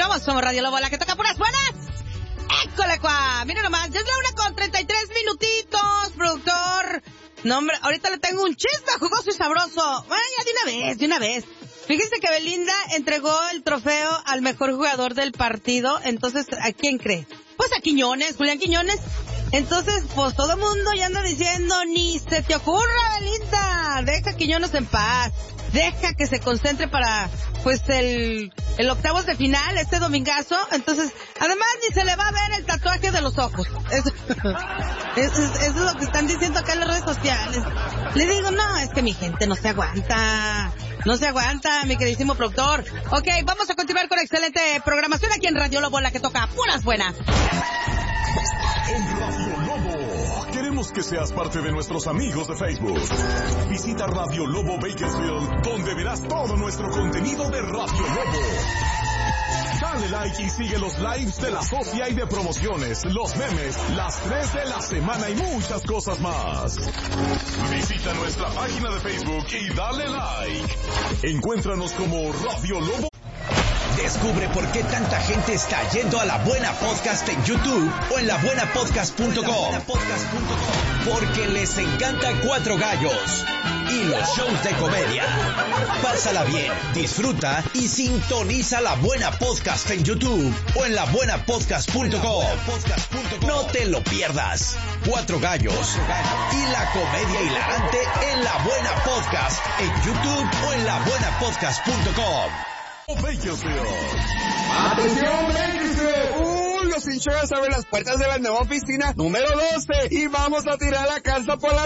continuamos. Somos Radio Lobo, la que toca puras buenas. ¡École, cuá! Mira nomás, ya es la 1:33, productor. No, hombre, ahorita le tengo un chisme jugoso y sabroso. Bueno, ya de una vez. Fíjese que Belinda entregó el trofeo al mejor jugador del partido. Entonces, ¿a quién cree? Pues a Quiñones, Julián Quiñones. Entonces, pues todo el mundo ya anda diciendo, ni se te ocurra, Belinda. Deja a Quiñones en paz. Deja que se concentre para, pues, el octavos de final, este domingazo. Entonces, además ni se le va a ver el tatuaje de los ojos. Eso es lo que están diciendo acá en las redes sociales. Le digo, no, es que mi gente no se aguanta. No se aguanta, mi queridísimo productor. Ok, vamos a continuar con excelente programación aquí en Radio Lobo, la que toca puras buenas. En Radio Lobo, queremos que seas parte de nuestros amigos de Facebook. Visita Radio Lobo Bakersfield, donde verás todo nuestro contenido de Radio Lobo. Dale like y sigue los lives de la socia y de promociones, los memes, las 3 de la semana y muchas cosas más. Visita nuestra página de Facebook y dale like. Encuéntranos como Radio Lobo. Descubre por qué tanta gente está yendo a La Buena Podcast en YouTube o en labuenapodcast.com. Porque les encanta Cuatro Gallos y los shows de comedia. Pásala bien, disfruta y sintoniza La Buena Podcast en YouTube o en labuenapodcast.com. No te lo pierdas. Cuatro Gallos y la comedia hilarante en La Buena Podcast en YouTube o en labuenapodcast.com. Bakersfield. ¡Atención, Bakersfield! Los Insurance abren las puertas de la nueva oficina número 12 y vamos a tirar la casa por la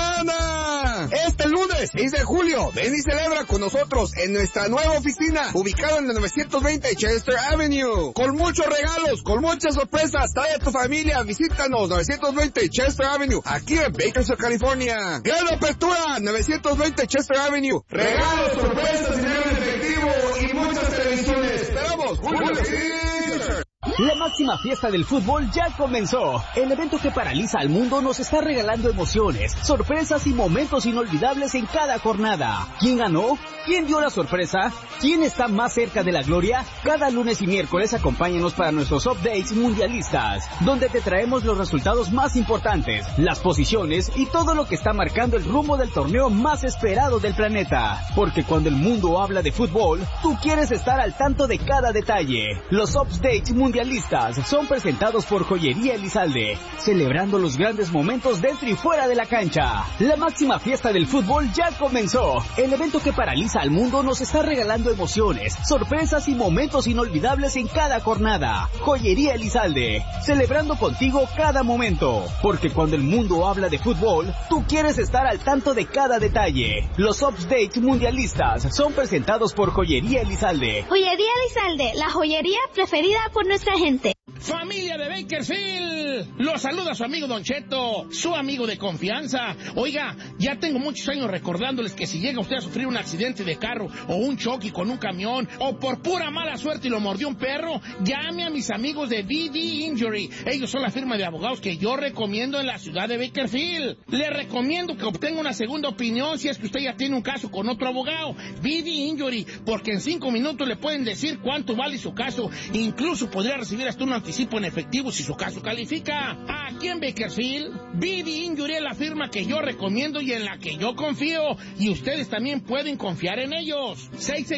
ventana. Este lunes, 6 de julio, ven y celebra con nosotros en nuestra nueva oficina, ubicada en la 920 Chester Avenue. Con muchos regalos, con muchas sorpresas, trae a tu familia, visítanos, 920 Chester Avenue, aquí en Bakersfield, California. Gran apertura, 920 Chester Avenue. Regalos, sorpresas, dinero en efectivo y muchas televisiones. Esperamos, Julio Caesar. La máxima fiesta del fútbol ya comenzó. El evento que paraliza al mundo nos está regalando emociones, sorpresas y momentos inolvidables en cada jornada. ¿Quién ganó? ¿Quién dio la sorpresa? ¿Quién está más cerca de la gloria? Cada lunes y miércoles acompáñanos para nuestros updates mundialistas, donde te traemos los resultados más importantes, las posiciones y todo lo que está marcando el rumbo del torneo más esperado del planeta. Porque cuando el mundo habla de fútbol, tú quieres estar al tanto de cada detalle. Los updates mundialistas son presentados por Joyería Elizalde, celebrando los grandes momentos dentro y fuera de la cancha. La máxima fiesta del fútbol ya comenzó. El evento que paraliza al mundo nos está regalando emociones, sorpresas y momentos inolvidables en cada jornada. Joyería Elizalde, celebrando contigo cada momento. Porque cuando el mundo habla de fútbol, tú quieres estar al tanto de cada detalle. Los updates mundialistas son presentados por Joyería Elizalde. Joyería Elizalde, la joyería preferida por nuestra gente. Familia de Bakersfield, los saluda su amigo Don Cheto, su amigo de confianza. Oiga, ya tengo muchos años recordándoles que si llega usted a sufrir un accidente de carro o un choque con un camión o por pura mala suerte y lo mordió un perro, llame a mis amigos de BD Injury. Ellos son la firma de abogados que yo recomiendo en la ciudad de Bakersfield. Le recomiendo que obtenga una segunda opinión si es que usted ya tiene un caso con otro abogado. BD Injury, porque en 5 minutos le pueden decir cuánto vale su caso. Incluso podría recibir hasta un anticipo en efectivo si su caso califica. Aquí en Bakersfield, BD Injury es la firma que yo recomiendo y en la que yo confío. Y ustedes también pueden confiar en ellos.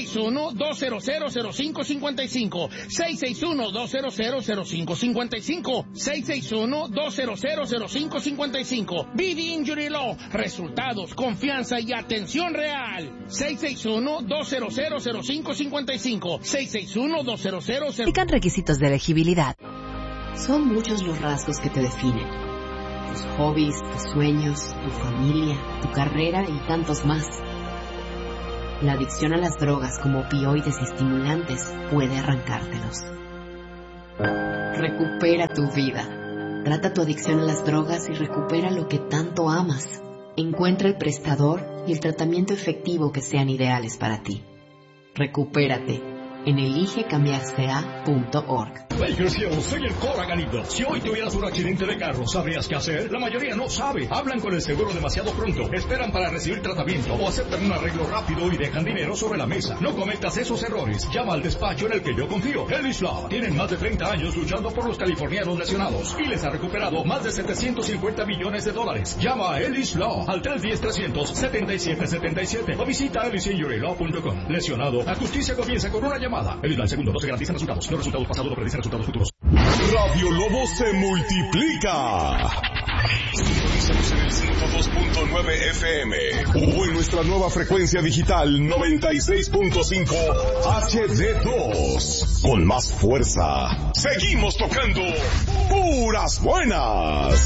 661-200-0555. 661-200-0555. 661-200-0555. BD Injury Law. Resultados, confianza y atención real. 661-200-0555. 661-200-0555. Aplican requisitos de elegibilidad. Son muchos los rasgos que te definen. Tus hobbies, tus sueños, tu familia, tu carrera y tantos más. La adicción a las drogas como opioides y estimulantes puede arrancártelos. Recupera tu vida. Trata tu adicción a las drogas y recupera lo que tanto amas. Encuentra el prestador y el tratamiento efectivo que sean ideales para ti. Recupérate en eligecambiarsea.org. Bakersfield, soy el Cora Galindo. Si hoy tuvieras un accidente de carro, ¿sabrías qué hacer? La mayoría no sabe. Hablan con el seguro demasiado pronto, esperan para recibir tratamiento o aceptan un arreglo rápido y dejan dinero sobre la mesa. No cometas esos errores. Llama al despacho en el que yo confío. Ellis Law. Tienen más de 30 años luchando por los californianos lesionados y les ha recuperado más de $750 millones. Llama a Ellis Law al 310-300-7777 o visita ellisinjurylaw.com. Lesionado, la justicia comienza con una llamada. El al segundo no se garantizan resultados. Los resultados pasados no predicen resultados futuros. Radio Lobo se multiplica. Sintonízanos en el 102.9 FM o en nuestra nueva frecuencia digital 96.5 HD2. Con más fuerza, seguimos tocando puras buenas.